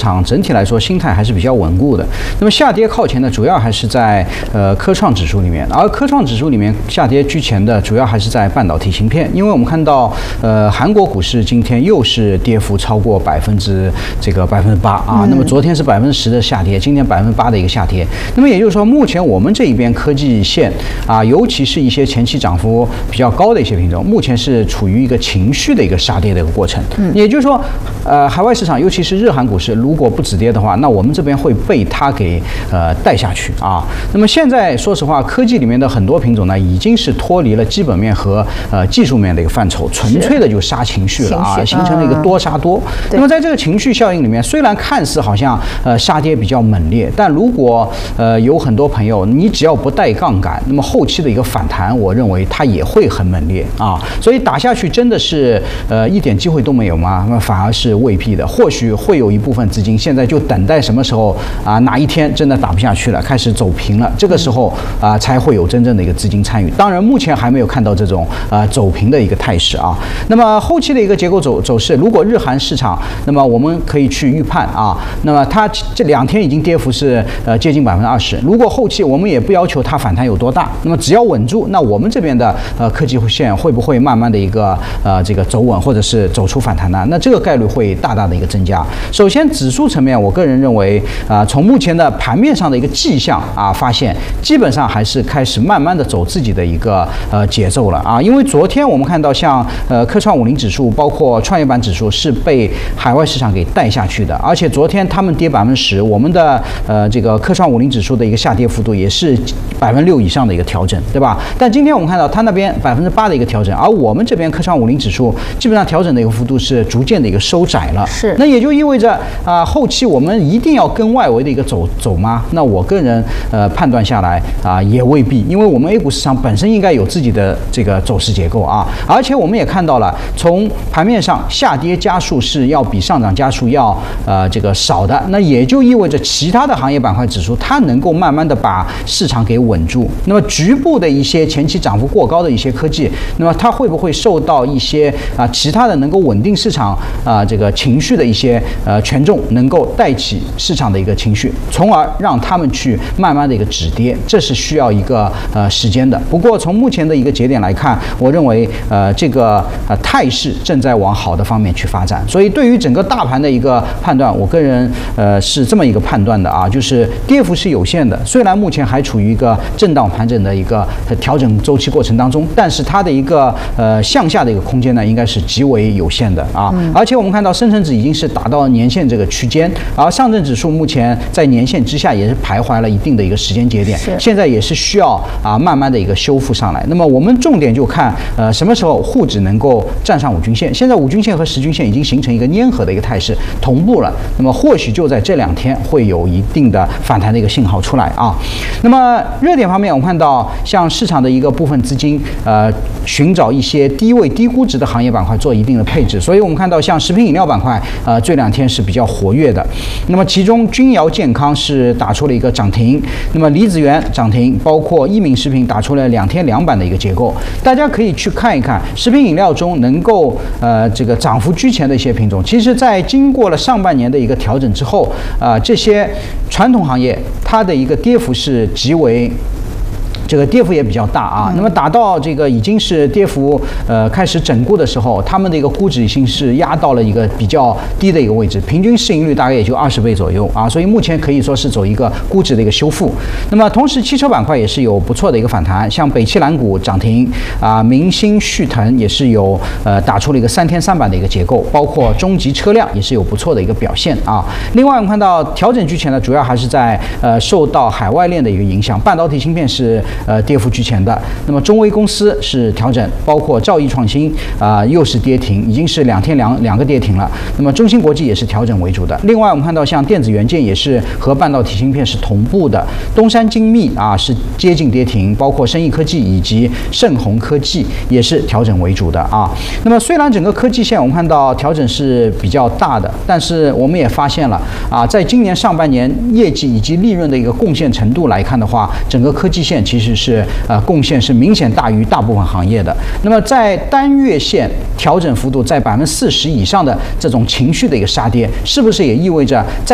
场整体来说心态还是比较稳固的。那么下跌靠前的主要还是在科创指数里面，而科创指数里面下跌居前的主要还是在半导体芯片，因为我们看到韩国股市今天又是跌幅超过8%啊，那么昨天是10%的下跌，今天8%的一个下跌。那么也就是说，目前我们这一边科技线啊，尤其是一些前期涨幅比较高的一些品种，目前是处于一个情绪的一个杀跌的一个过程。也就是说，海外市场尤其是日韩股市，如果不止跌的话，那我们这边会被它给带下去啊。那么现在说实话，科技里面的很多品种呢，已经是脱离了基本面和技术面的一个范畴，纯粹的就杀情绪了啊，形成了一个多杀多。那么在这个情绪效应里面，虽然看似好像杀跌比较猛烈，但如果有很多朋友，你只要不带杠杆，那么后期的一个反弹，我认为它也会很猛烈啊。所以打下去真的是一点机会都没有吗？那么反而是未必的，或许会有一部分资金现在就等待什么时候啊，哪一天真的打不下去了，开始走平了，这个时候啊才会有真正的一个资金参与。当然，目前还没有看到这种走平的一个态势啊。那么后期的一个结构走势，如果日韩市场，那么我们可以去预判啊，那么它这2天已经跌幅是接近20%。如果后期我们也不要求它反弹有多大，那么只要稳住，那我们这边的科技线会不会慢慢的一个这个走稳，或者是走出反弹呢？那这个概率会大大的一个增加。首先指数层面，我个人认为从目前的盘面上的一个迹象啊，发现基本上还是开始慢慢的走自己的一个节奏了啊。因为昨天我们看到像科创50指数，包括创业板指数是被海外市场给带下去的，而且昨天他们跌10%，我们的这个科创50指数的一个下跌幅度也是6%以上的一个调整，对吧？但今天我们看到它那边8%的一个调整，而我们这边科创50指数基本上调整的一个幅度是逐渐的一个收窄了。 是， 那也就意味着后期我们一定要跟外围的一个走吗？那我个人判断下来也未必，因为我们 A 股市场本身应该有自己的这个走势结构啊，而且我们也看到了，从盘面上下跌加速是要比上涨加速要这个少的，那也就意味着其他的行业板块指数它能够慢慢的把市场给稳住。那么局部的一些前期涨幅过高的一些科技，那么它会不会受到一些其他的能够稳定市场这个情绪的一些权重，能够带起市场的一个情绪，从而让他们去慢慢的一个止跌，这是需要一个时间的。不过从目前的一个节点来看，我认为这个态势正在往好的方面去发展。所以对于整个大盘的一个判断，我个人是这么一个判断的啊，就是跌幅是有限的，虽然目前还处于一个震荡盘整的一个调整周期过程当中，但是它的一个向下的一个空间呢，应该是极为有限的啊。而且我们看到深成指已经是达到年线这个区间，而上证指数目前在年线之下也是徘徊了一定的一个时间节点，现在也是需要慢慢的一个修复上来。那么我们重点就看什么时候沪指能够站上5均线，现在5均线和10均线已经形成一个粘合的一个态势，同步了。那么或许就在这2天会有一定的反弹的一个信号出来啊。那么热点方面，我们看到像市场的一个部分资金寻找一些低位低估值的行业板块做一定的配置，所以我们看到像食品饮料板块这2天是比较活跃的。那么其中君瑶健康是打出了一个涨停，那么李子源涨停，包括一鸣食品打出了2天2板的一个结构。大家可以去看一看食品饮料中能够这个涨幅居前的一些品种，其实在经过了上半年的一个调整之后这些传统行业它的一个跌幅是极为这个跌幅也比较大啊。那么打到这个已经是跌幅开始整固的时候，他们的一个估值已经是压到了一个比较低的一个位置，平均市盈率大概也就20倍左右啊，所以目前可以说是走一个估值的一个修复。那么同时汽车板块也是有不错的一个反弹，像北汽蓝谷涨停明星旭腾也是有打出了一个3天3板的一个结构，包括中级车辆也是有不错的一个表现啊。另外我们看到调整居前呢，主要还是在受到海外链的一个影响，半导体芯片是跌幅居前的。那么中微公司是调整，包括兆易创新又是跌停，已经是2天两个跌停了。那么中芯国际也是调整为主的。另外我们看到像电子元件也是和半导体芯片是同步的，东山精密是接近跌停，包括生意科技以及盛虹科技也是调整为主的啊。那么虽然整个科技线我们看到调整是比较大的，但是我们也发现了在今年上半年业绩以及利润的一个贡献程度来看的话，整个科技线其实是贡献是明显大于大部分行业的。那么在单月线调整幅度在40%以上的这种情绪的一个杀跌，是不是也意味着在